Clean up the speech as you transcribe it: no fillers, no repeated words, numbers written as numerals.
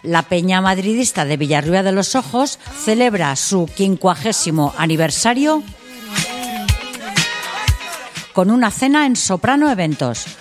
La Peña Madridista de Villarrúa de los Ojos celebra su 50º aniversario con una cena en Soprano Eventos.